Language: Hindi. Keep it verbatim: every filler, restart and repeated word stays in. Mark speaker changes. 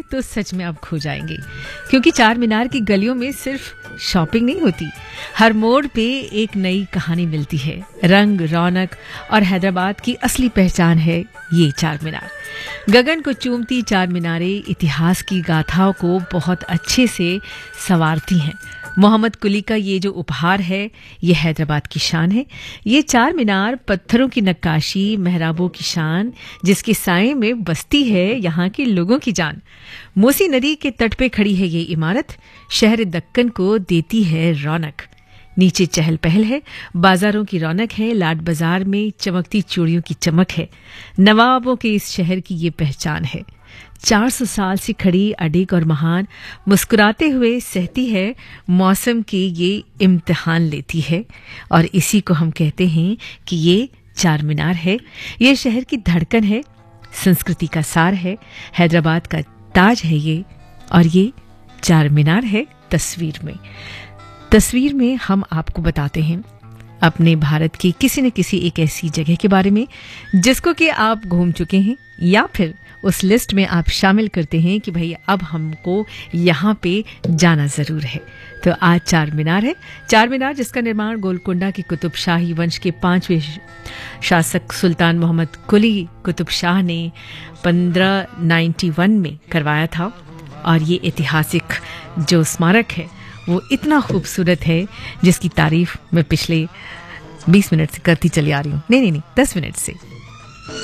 Speaker 1: तो सच में आप खो जाएंगे, क्योंकि चार मीनार की गलियों में सिर्फ शॉपिंग नहीं होती, हर मोड़ पे एक नई कहानी मिलती है। रंग, रौनक और हैदराबाद की असली पहचान है ये चार मीनार। गगन को चूमती चार मीनारें इतिहास की गाथाओं को बहुत अच्छे से संवारती हैं। मोहम्मद कुली का ये जो उपहार है ये हैदराबाद की शान है। ये चार मीनार पत्थरों की नक्काशी, मेहराबों की शान, जिसके साए में बसती है यहाँ के लोगों की जान। मूसी नदी के तट पे खड़ी है ये इमारत, शहर दक्कन को देती है रौनक। नीचे चहल पहल है, बाजारों की रौनक है, लाड बाजार में चमकती चूड़ियों की चमक है। नवाबों के इस शहर की ये पहचान है। चार सौ साल से खड़ी अडिग और महान मुस्कुराते हुए सहती है, मौसम के ये इम्तिहान लेती है। और इसी को हम कहते हैं कि ये चार मीनार है। ये शहर की धड़कन है, संस्कृति का सार है, हैदराबाद का ताज है ये। और ये चार मीनार है तस्वीर में। तस्वीर में हम आपको बताते हैं अपने भारत की किसी न किसी एक ऐसी जगह के बारे में जिसको कि आप घूम चुके हैं, या फिर उस लिस्ट में आप शामिल करते हैं कि भाई अब हमको यहाँ पे जाना ज़रूर है। तो आज चार मीनार है। चार मीनार जिसका निर्माण गोलकुंडा की कुतुब शाही वंश के पांचवें शासक सुल्तान मोहम्मद कुली कुतुब शाह ने पंद्रह सौ इक्यानवे में करवाया था। और ये ऐतिहासिक जो स्मारक है वो इतना खूबसूरत है जिसकी तारीफ मैं पिछले बीस मिनट से करती चली आ रही हूँ। नहीं नहीं नहीं दस मिनट से।